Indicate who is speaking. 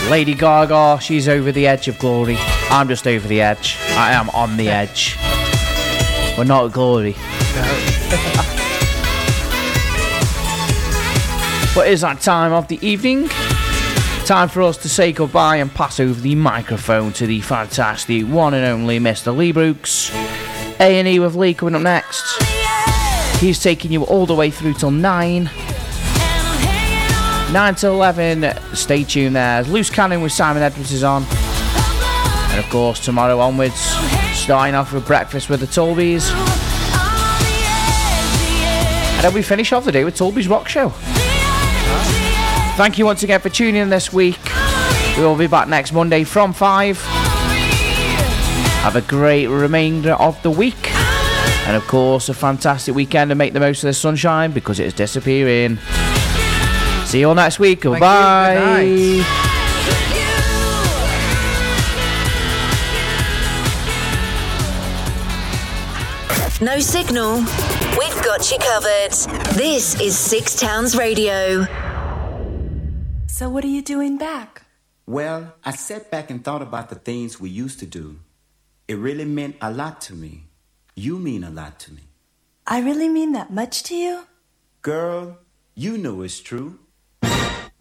Speaker 1: Lady Gaga, she's over the edge of glory. I'm just over the edge. I am on the edge. But not glory. But is that time of the evening? Time for us to say goodbye and pass over the microphone to the fantastic one and only Mr. Lee Brooks. A&E with Lee coming up next. He's taking you all the way through till 9. 9 to 11, stay tuned there. Loose Cannon with Simon Edwards is on. And of course, tomorrow onwards, starting off with Breakfast with the Talbys. And then we finish off the day with Talby's Rock Show. Thank you once again for tuning in this week. We will be back next Monday from 5. Have a great remainder of the week. And of course, a fantastic weekend, and make the most of the sunshine because it is disappearing. See you all next week. Goodbye.
Speaker 2: No signal? We've got you covered. This is Six Towns Radio.
Speaker 3: So what are you doing back?
Speaker 4: Well, I sat back and thought about the things we used to do. It really meant a lot to me. You mean a lot to me.
Speaker 3: I really mean that much to you?
Speaker 4: Girl, you know it's true.